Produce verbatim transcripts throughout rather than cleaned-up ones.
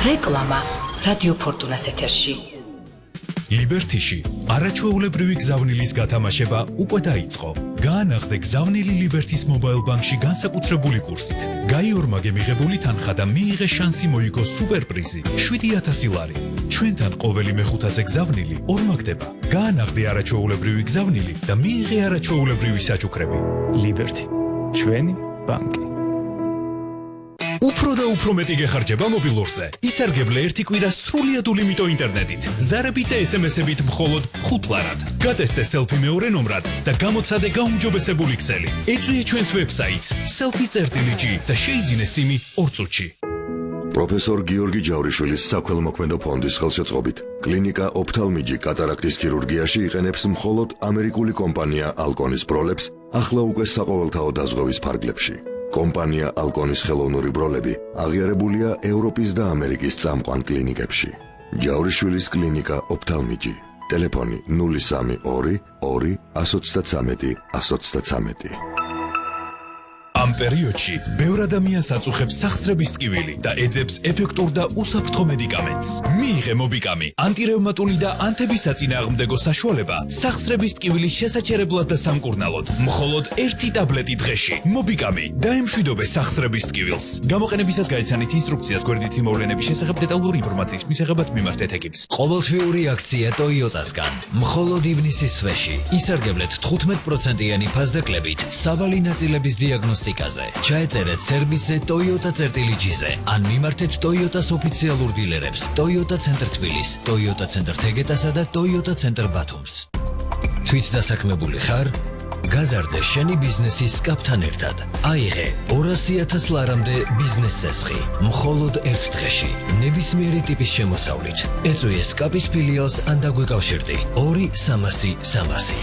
რეკლამა რადიო ფორტუნას ეთერში. ლიბერტიში არაჩვეულებრივი გზავნილის გათამაშება უკვე დაიწყო. გაანაღდე გზავნილი ლიბერტის მობაილ ბანკში განსაკუთრებული კურსით. გაიორმაგე მიღებული თანხა და მიიღე შანსი მოიგო სუპერპრიზი შვიდი ათასი ლარი. ჩვენთან ყოველი მეხუთაზე გზავნილი ორმაგდება. გაანაღდე არაჩვეულებრივი გზავნილი და მიიღე არაჩვეულებრივი საჩუქრები. ლიბერტი, ჩვენი ბანკი. უფრო და უფრო მეტი გეხარჯება მობილურზე. ისარგებლე ერთი კვირა სრულიად ულიმიტო ინტერნეტით. ზარებით და ესემესებით მხოლოდ ხუთ ლარად. გატესტე სელფი მეორე ნომრად და გამოცადე გაუმჯობესებული ქსელი. ეწვიე ჩვენს ვებსაიტს selfie წერტილი ჯი და შეიძინე სიმი ორ წუთში. პროფესორ გიორგი ჯავრიშვილის საქველმოქმედო ფონდის ხელშეწყობით კლინიკა ოფთალმიჯი კატარაქტის ქირურგიაში იყენებს მხოლოდ ამერიკული კომპანია ალკონის ბროლებს ახლა უკვე საყოველთაო დაზღვევის ფარგლებში. კომპანია ალკონის ხელოვნური ბროლები აღიარებულია ევროპის და ამერიკის წამყვან კლინიკებში. ჯავრიშვილის კლინიკა ოფთალმიჯი. ტელეფონი ნული სამი ორი ორი ათს ოცდათრამეტი ათს ოცდათრამეტი. ამ პერიოდში ბევრ ადამიანს აწუხებს სახსრების ტკივილი და ეძებს ეფექტურ და უსაფრთხო მედიკამენტს. მიიღე მობიკამი, ანტირევმატული და ანთებისაწინააღმდეგო საშუალება სახსრების ტკივილის შესაჩერებლად და სამკურნალოდ. მხოლოდ ერთი ტაბლეტი დღეში. მობიკამი დაემშვიდობე სახსრების ტკივილს. გამოყენებისას გაიცანით ინსტრუქციას გვერდითი მოვლენების შესახებ დეტალური ინფორმაციის მისაღებად მიმართეთ ეკიპს. ყოველთვიური აქცია Toyota-სგან. მხოლოდ ივნისის თვეში ისარგებლეთ თხუთმეტ პროცენტიანი ფასდაკლებით სავალი ნაწილების დიაგნოსტიკაზე. ჩაეწერეთ სერვისზე Toyota წერტილი ჯიზე ან მიმართეთ Toyota-s ოფიციალურ დილერებს Toyota ცენტრ თბილის, Toyota ცენტრ თეგეტასა და Toyota ცენტრ ბათუმს. თვით დასაქმებული ხარ? გაზარდე შენი ბიზნესის სკაპთან ერთად. აიღე ორასი ათას ლარამდე ბიზნეს წესხი. მხოლოდ ერთ დღეში. ნებისმიერი ტიპის შემოსავლით. ეწვიე სკაპის ფილიალს ან დაგვეკავშირდი. ორი სამასი სამასი.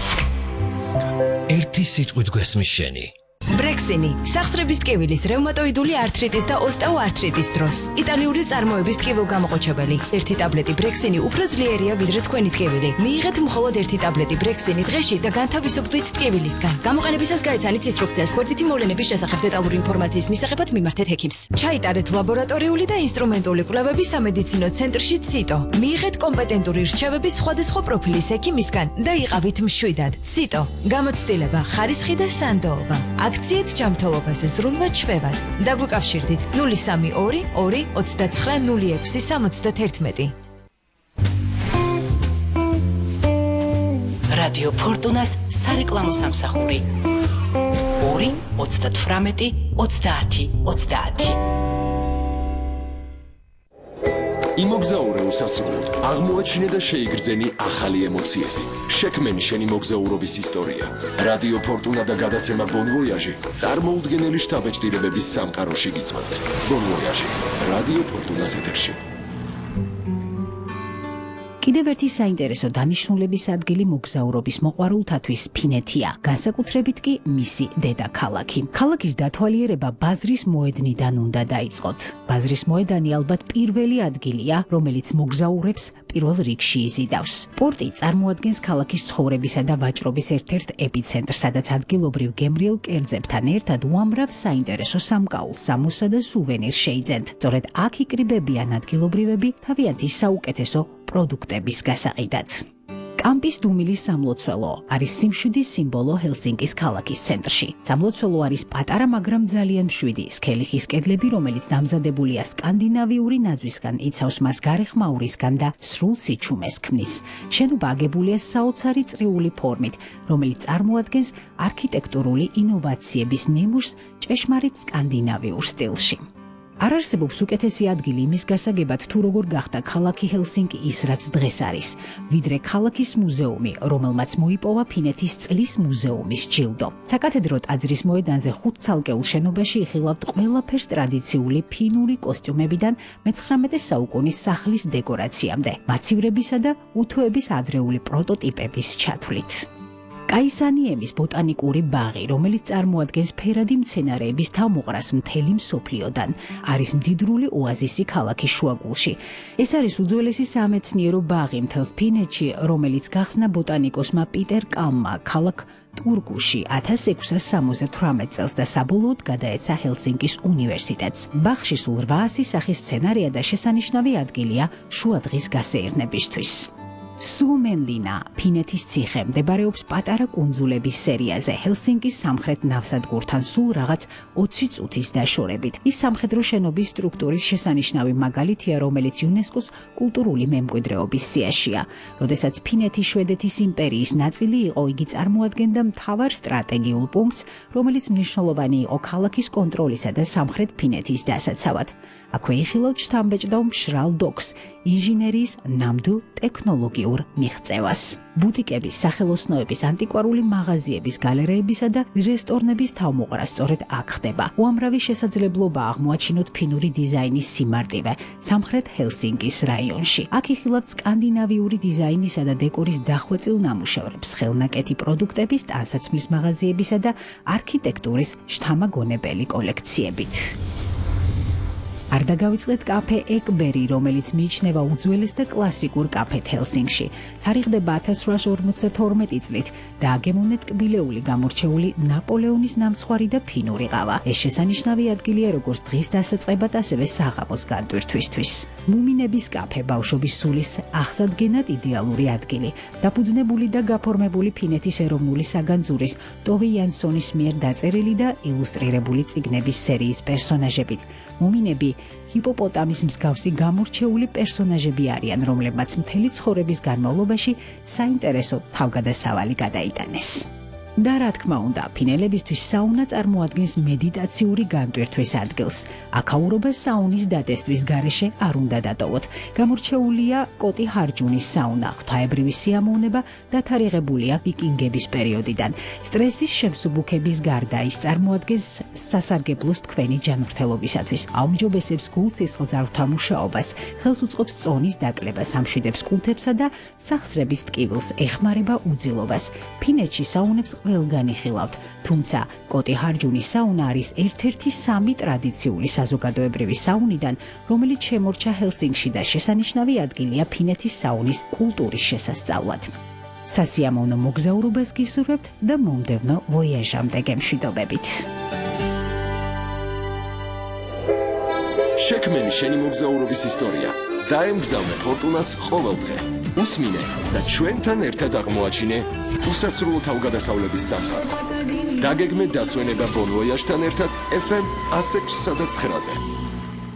ერთი სიტყვით გვესმის შენი. ბრექსინი სახსრების ტკივილის, რევმატოიდული ართრიტის და ოსტეოართრიტის დროს. იტალიური წარმოების ტკივილგამოყოჩებელი. ერთი ტაბლეტი ბრექსინი უფრო ძლიერია ვიდრე თქვენი ტკივილი. მიიღეთ მხოლოდ ერთი ტაბლეტი ბრექსინი დღეში და განთავისუფლდით ტკივილისგან. გამოყენებისას გაიცანით ინსტრუქციას გვერდითი მოვლენების შესახებ დეტალური ინფორმაციის მისაღებად მიმართეთ ექიმს. ჩაიტარეთ ლაბორატორიული და ინსტრუმენტული კვლევები სამედიცინო ცენტრში ციტო. მიიღეთ კომპეტენტური რჩევები სხვადასხვა პროფილის ექიმისგან და იყავით მშვიდად. ციტო. გამოცდილება, ხარისხი და სანდოობა. აქციით ჯანმრთელობაზე ზრუნვა ჩვევად. დაგვიკავშირდით ნული სამი ორი ორი ოცდაცხრა ნული ექვსი სამოცდათერთმეტი. რადიო ფორტუნას სარეკლამო სამსახური ორი ოცდათვრამეტი ოცდაათი ოცდაათი. იმოგზაურე უსასრულოდ, აღმოაჩინე და შეიგრძენი ახალი ემოციები. შექმენი შენი მოგზაურობის ისტორია. რადიო ფორტუნა და გადაცემა Bon Voyage წარმოუდგენელი შთაბეჭდილებების სამყაროში გიწევთ. Bon Voyage, რადიო ფორტუნას ეთერში. კიდევ ერთი საინტერესო დანიშნულების ადგილი მოგზაურობის მოყვარულთათვის ფინეთია, განსაკუთრებით კი მისი დედაქალაქი. ქალაქის დათვალიერება ბაზრის მოედნიდან უნდა დაიწყოთ. ბაზრის მოედანი ალბათ პირველი ადგილია, რომელიც მოგზაურებს პირველ რიგში იზიდავს. პორტი წარმოადგენს ქალაქის ცხოვრებისა და ვაჭრობის ერთ-ერთ ეპიცენტრს, სადაც ადგილობრივ გემრიელ კერძებთან ერთად უამრავ საინტერესო სამკაულს, სამოსა და სუვენირს შეიძენთ. სწორედ აქ იკრიბებიან ადგილობრივები თავიანთი საუკეთესო პროდუქტების გასაყიდად. კამპის დუმილის სამლოცველო არის სიმშვიდის სიმბოლო ჰელსინკის ქალაქის ცენტრში. სამლოცველო არის პატარა, მაგრამ ძალიან მშვიდი სქელიხის კედლები, რომელიც დამზადებულია სკანდინავიური ნაძვისგან, იცავს მას გარეხმაურისგან და სრულ სიჩუმეს ქმნის. შენობა აგებულია საოცარი წრიული ფორმით, რომელიც წარმოადგენს არქიტექტურული ინოვაციების ნიმუშს ჭეშმარიტ სკანდინავიურ სტილში. არ არსებობს უკეთესი ადგილი იმის გასაგებად, თუ როგორ გახდა ქალაქი ჰელსინკი ის, რაც დღეს არის, ვიდრე ქალაქის მუზეუმი, რომელმაც მოიპოვა ფინეთის წლის მუზეუმის ჯილდო. საკათედრო ტაძრის მოედანზე ხუთ ცალკეულ შენობაში იხილავთ ყველაფერს ტრადიციული ფინური კოსტიუმებიდან მეცხრამეტე საუკუნის სახლის დეკორაციამდე, მაცივრებისა და უთოების ადრეული პროტოტიპების ჩათვლით. კაისანიემის ბოტანიკური ბაღი, რომელიც წარმოადგენს ფერადი მცენარეების თავმოყრას მთელი მსოფლიოდან, არის მდიდრული ოაზისი ქალაქის შუაგულში. ეს არის უძველესი სამეცნიერო ბაღი მთელს ფინეთში, რომელიც გახსნა ბოტანიკოსმა პიტერ კალმმა ქალაქ ტურკუში ათას ექვსას სამოცდათვრამეტ წელს და საბოლოოდ გადაეცა ჰელსინკის უნივერსიტეტს. ბაღში სულ რვაასი სახის სცენარია და შესანიშნავი ადგილია შუადღის გასეირნებისთვის. სუომენლინა, ფინეთის ციხე, მდებარეობს პატარა კუნძულების სერიაზე, ჰელსინკის სამხრეთ ნავსადგურთან სულ რაღაც ოცი წუთის დაშორებით. ის სამხედრო შენობის სტრუქტურის შესანიშნავი მაგალითია, რომელიც იუნესკოს კულტურული მემკვიდრეობის სიაშია. როდესაც ფინეთი შვედეთის იმპერიის ნაწილი იყო, იგი წარმოადგენდა მთავარ სტრატეგიულ პუნქტს, რომელიც მნიშვნელოვანი იყო ქალაქის კონტროლისა და სამხრეთ ფინეთის დასაცავად. აქვე იხილავთ შთამბეჭდავ მშრალ დოკს, ინჟინერიის ნამდვილ ტექნოლოგიურ მიღწევას. ბუტიკების, სახელოსნოების, ანტიკვარული მაღაზიების, გალერეებისა და რესტორნების თავმოყრა სწორედ აქ ხდება. უამრავი შესაძლებლობა აღმოაჩინოთ ფინური დიზაინის სიმარტივე სამხრეთ ჰელსინკის რაიონში. აქ იხილავთ სკანდინავიური დიზაინისა და დეკორის დახვეწილ ნამუშევრებს, ხელნაკეთი პროდუქტების, ტანსაცმლის მაღაზიებისა და არქიტექტურის შთამაგონებელი კოლექციებით. არ დაგავიწყდეთ კაფე ეკბერი, რომელიც მიიჩნევა უძველეს და კლასიკურ კაფეთ ჰელსინკში. თარიღდება ათას რვაასი ორმოცდათორმეტი წლით და აგემოვნეთ კბილეული გამორჩეული ნაპოლეონის ნამცხვარი და ფინური ყავა. ეს შესანიშნავი ადგილია როგორც დღის დასაწყებად, ასევე საღამოს განტვირთვისთვის. მუმინების კაფე ბავშვობის სულის აღსადგენად იდეალური ადგილი. დაფუძნებული და გაფორმებული ფინეთის ეროვნული საგანძურის ტოვე იანსონის მიერ დაწერილი და ილუსტრირებული წიგნების სერიის პერსონაჟებით. მუმინები ჰიპოპოტამის მსგავსი გამორჩეული პერსონაჟები არიან, რომლებმაც მთელი ცხოვრების განმავლობაში საინტერესო თავგადასავალი გადაიტანეს. და რა თქმა უნდა, ფინელებისთვის საუნა წარმოადგენს მედიტაციური განტვირთვის ადგილს. აქაურობა საუნის დატესტვის გარეშე არ უნდა დატოვოთ. გამორჩეულია კოტი ჰარჯუნის საუნა, ღვთაებრივი სიამოვნება დათარიღებულია ვიკინგების პერიოდიდან. სტრესის შემსუბუქების გარდა ის წარმოადგენს სასარგებლოს თქვენი ჯანმრთელობისათვის. აუმჯობესებს გულსისხლძარღვთა მუშაობას, ხელს უწყობს წონის დაკლებას, ამშვიდებს კუნთებსა და სახსრების ტკივილს, ეხმარება უძილობას. ფინეთში საუნებს ყველგან იხილავთ, თუმცა კოტი ჰარჯუნის საუნა არის ერთ-ერთი სამი ტრადიციული საზოგადოებრივი საუნიდან, რომელიც შემორჩა ჰელსინკში და შესანიშნავი ადგილია ფინეთის საუნის კულტურის შესასწავლად. სასიამოვნო მოგზაურობას გისურვებთ და მომდევნო ვოიაჟამდე გემშვიდობებით. შექმენი შენი მოგზაურობის ისტორია. დაემგზავნე ფორტუნას ყოველდღე. უსმინე და ჩვენთან ერთად აღმოაჩინე უსასრულო თავგადასავლების სამყარო. დაგეგმე დასვენება ბონ ვოიაჟთან ერთად ეფ ემ ათს ექვსსა და ცხრაზე.